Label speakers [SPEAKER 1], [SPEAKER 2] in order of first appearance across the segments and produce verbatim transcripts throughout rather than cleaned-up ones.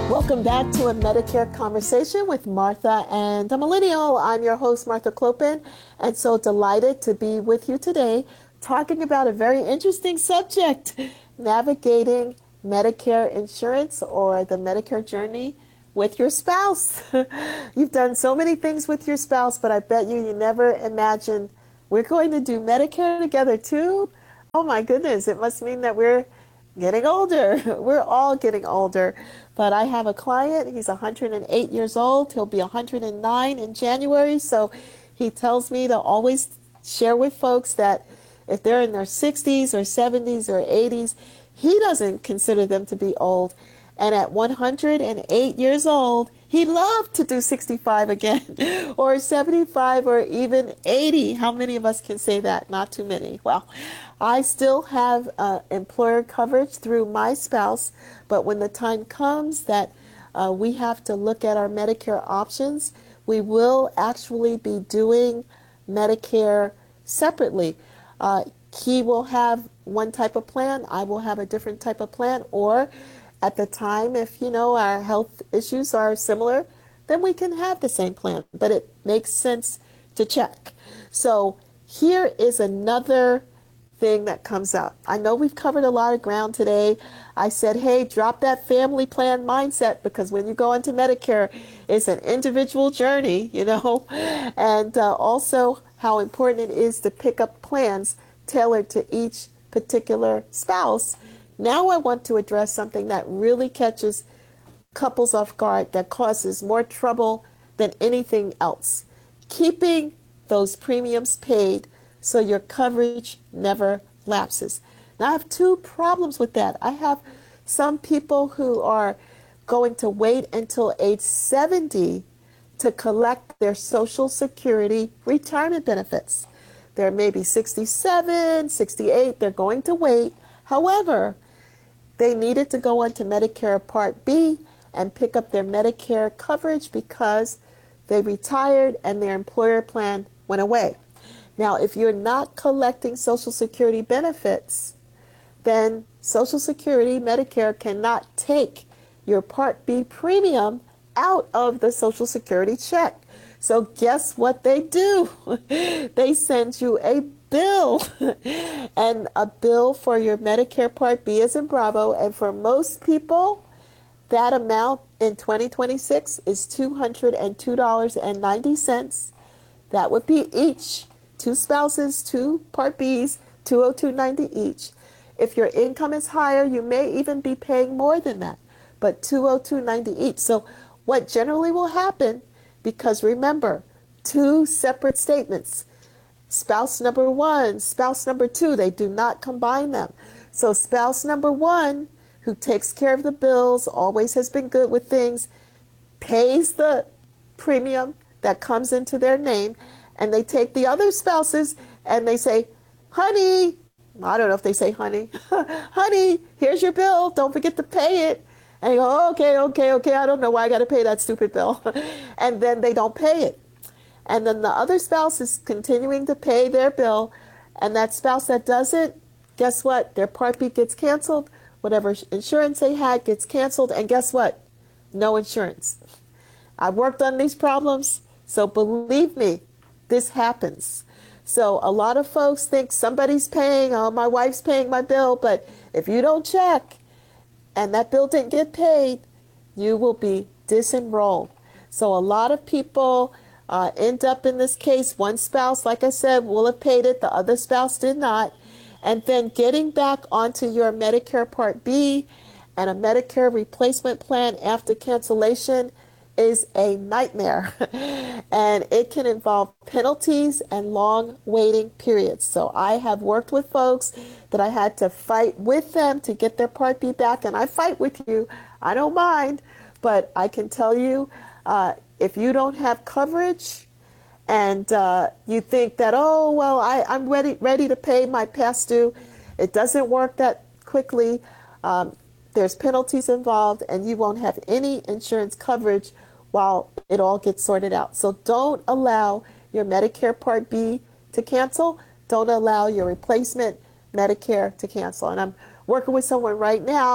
[SPEAKER 1] Welcome back to a Medicare Conversation with Martha and a Millennial. I'm your host, Martha Clopin, and so delighted to be with you today talking about a very interesting subject, navigating Medicare insurance or the Medicare journey with your spouse. You've done so many things with your spouse, but I bet you you never imagined we're going to do Medicare together too. Oh my goodness, it must mean that we're getting older. We're all getting older. But I have a client, he's one hundred eight years old. He'll be one hundred nine in January. So he tells me to always share with folks that if they're in their sixties or seventies or eighties, he doesn't consider them to be old. And at one hundred eight years old, he'd love to do sixty-five again or seventy-five or even eighty. How many of us can say that? Not too many. Well, I still have uh, employer coverage through my spouse, but when the time comes that uh, we have to look at our Medicare options, we will actually be doing Medicare separately. Uh, he will have one type of plan, I will have a different type of plan, or at the time, if you know our health issues are similar, then we can have the same plan, but it makes sense to check. So here is another thing that comes up. I know we've covered a lot of ground today. I said, hey, drop that family plan mindset, because when you go into Medicare, it's an individual journey, you know, and uh, also how important it is to pick up plans tailored to each particular spouse. Now I want to address something that really catches couples off guard, that causes more trouble than anything else. Keeping those premiums paid so your coverage never lapses. Now I have two problems with that. I have some people who are going to wait until age seventy to collect their Social Security retirement benefits. They're maybe sixty-seven, sixty-eight, they're going to wait. However, they needed to go on to Medicare Part B and pick up their Medicare coverage because they retired and their employer plan went away. Now, if you're not collecting Social Security benefits, then Social Security, Medicare cannot take your Part B premium out of the Social Security check. So guess what they do? They send you a bill, and a bill for your Medicare Part B is in Bravo, and for most people, that amount in twenty twenty-six is two hundred two dollars and ninety cents. That would be each. Two spouses, two Part Bs, two hundred two dollars and ninety cents each. If your income is higher, you may even be paying more than that, but two hundred two dollars and ninety cents each. So what generally will happen, because remember, two separate statements, spouse number one, spouse number two, they do not combine them. So spouse number one, who takes care of the bills, always has been good with things, pays the premium that comes into their name, and they take the other spouses and they say, honey, I don't know if they say honey, honey, here's your bill, don't forget to pay it. And you go, oh, okay, okay, okay, I don't know why I got to pay that stupid bill. And then they don't pay it. And then the other spouse is continuing to pay their bill, and that spouse that doesn't, guess what? Their Part B gets canceled, whatever insurance they had gets canceled, and guess what? No insurance. I've worked on these problems, so believe me, this happens. So a lot of folks think somebody's paying, oh, my wife's paying my bill, but if you don't check and that bill didn't get paid, you will be disenrolled. So a lot of people uh, end up in this case, one spouse, like I said, will have paid it, the other spouse did not. And then getting back onto your Medicare Part B and a Medicare replacement plan after cancellation is a nightmare. And it can involve penalties and long waiting periods. So I have worked with folks that I had to fight with them to get their Part B back, and I fight with you. I don't mind, but I can tell you, uh, if you don't have coverage and uh, you think that, oh, well, I, I'm ready, ready to pay my past due, it doesn't work that quickly. Um, there's penalties involved, and you won't have any insurance coverage while it all gets sorted out. So don't allow your Medicare Part B to cancel. Don't allow your replacement Medicare to cancel. And I'm working with someone right now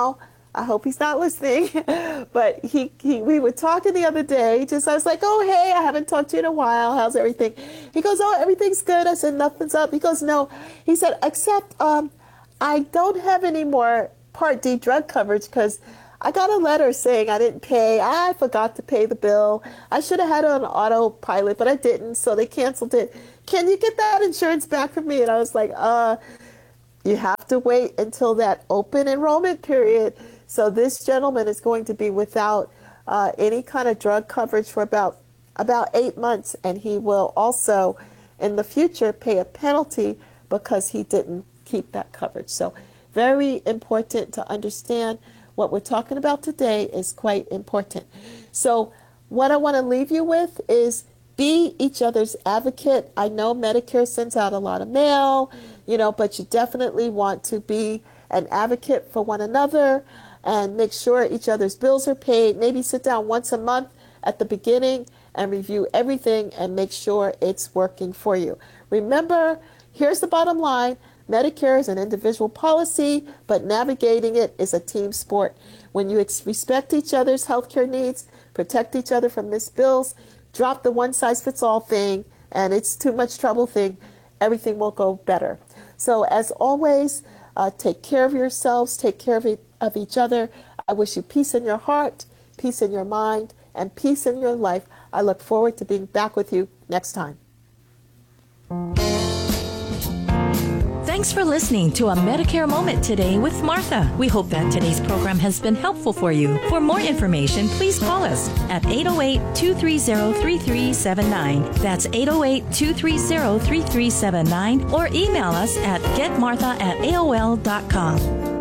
[SPEAKER 1] I hope he's not listening, but he, he we were talking the other day. Just I was like, oh, hey, I haven't talked to you in a while. How's everything? He goes, oh, everything's good. I said, nothing's up. He goes, no. He said, except um, I don't have any more Part D drug coverage because I got a letter saying I didn't pay. I forgot to pay the bill. I should have had it on autopilot, but I didn't, so they canceled it. Can you get that insurance back from me? And I was like, uh, you have to wait until that open enrollment period. So this gentleman is going to be without uh, any kind of drug coverage for about about eight months, and he will also, in the future, pay a penalty because he didn't keep that coverage. So very important to understand what we're talking about today is quite important. So what I want to leave you with is be each other's advocate. I know Medicare sends out a lot of mail, you know, but you definitely want to be an advocate for one another and make sure each other's bills are paid. Maybe sit down once a month at the beginning and review everything and make sure it's working for you. Remember, here's the bottom line. Medicare is an individual policy, but navigating it is a team sport. When you ex- respect each other's healthcare needs, protect each other from missed bills, drop the one-size-fits-all thing, and it's too much trouble thing, everything will go better. So as always, uh, take care of yourselves, take care of, e- of each other. I wish you peace in your heart, peace in your mind, and peace in your life. I look forward to being back with you next time.
[SPEAKER 2] Thanks for listening to A Medicare Moment today with Martha. We hope that today's program has been helpful for you. For more information, please call us at eight oh eight, two three zero, three three seven nine. That's eight oh eight, two three zero, three three seven nine, or email us at getmartha at A O L dot com.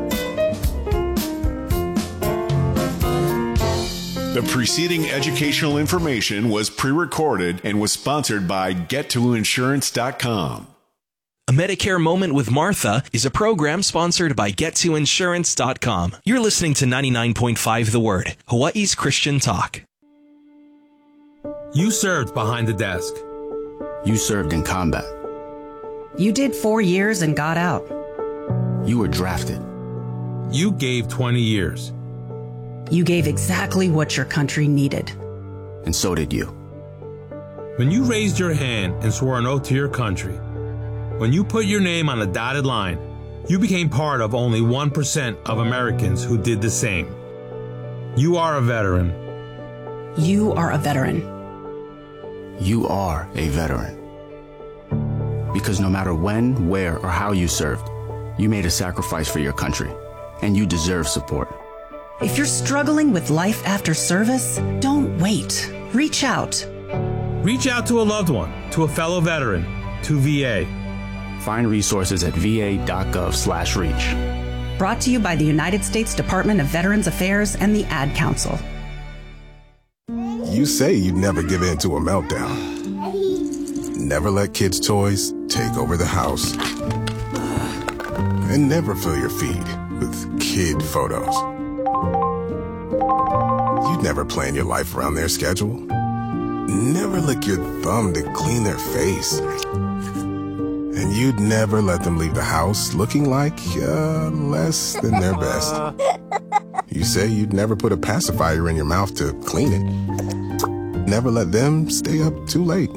[SPEAKER 3] The preceding educational information was pre-recorded and was sponsored by get to insurance dot com.
[SPEAKER 4] A Medicare Moment with Martha is a program sponsored by get to insurance dot com. You're listening to ninety-nine point five The Word, Hawaii's Christian talk.
[SPEAKER 5] You served behind the desk.
[SPEAKER 6] You served in combat.
[SPEAKER 7] You did four years and got out.
[SPEAKER 6] You were drafted.
[SPEAKER 5] You gave twenty years.
[SPEAKER 7] You gave exactly what your country needed.
[SPEAKER 6] And so did you.
[SPEAKER 5] When you raised your hand and swore an oath to your country, when you put your name on a dotted line, you became part of only one percent of Americans who did the same. You are a veteran.
[SPEAKER 7] You are a veteran.
[SPEAKER 6] You are a veteran. Because no matter when, where, or how you served, you made a sacrifice for your country, and you deserve support.
[SPEAKER 7] If you're struggling with life after service, don't wait. Reach out.
[SPEAKER 5] Reach out to a loved one, to a fellow veteran, to V A.
[SPEAKER 6] Find resources at V A dot gov slash reach.
[SPEAKER 7] Brought to you by the United States Department of Veterans Affairs and the Ad Council.
[SPEAKER 8] You say you'd never give in to a meltdown. Never let kids' toys take over the house. And never fill your feed with kid photos. You'd never plan your life around their schedule. Never lick your thumb to clean their face. And you'd never let them leave the house looking like uh, less than their best. You say you'd never put a pacifier in your mouth to clean it. Never let them stay up too late.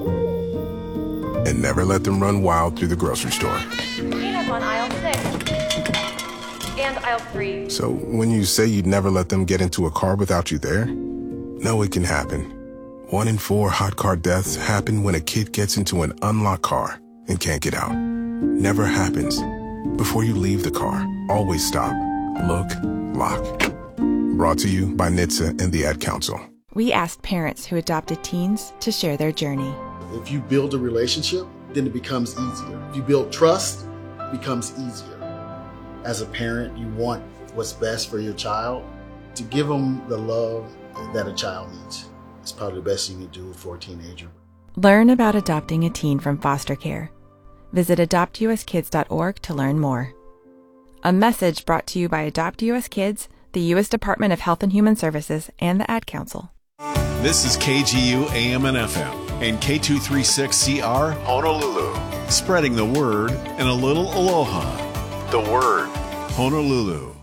[SPEAKER 8] And never let them run wild through the grocery store.
[SPEAKER 9] Peanuts on aisle six. And aisle three.
[SPEAKER 8] So when you say you'd never let them get into a car without you there, no, it can happen. One in four hot car deaths happen when a kid gets into an unlocked car and can't get out. Never happens. Before you leave the car, always stop, look, lock. Brought to you by N H T S A and the Ad Council.
[SPEAKER 10] We asked parents who adopted teens to share their journey.
[SPEAKER 11] If you build a relationship, then it becomes easier. If you build trust, it becomes easier. As a parent, you want what's best for your child. To give them the love that a child needs is probably the best thing you can do for a teenager.
[SPEAKER 10] Learn about adopting a teen from foster care. Visit adopt U S kids dot org to learn more. A message brought to you by Adopt U S Kids, the U S Department of Health and Human Services, and the Ad Council.
[SPEAKER 3] This is K G U A M and F M and K two thirty-six C R Honolulu. Spreading the word and a little aloha. The word, Honolulu.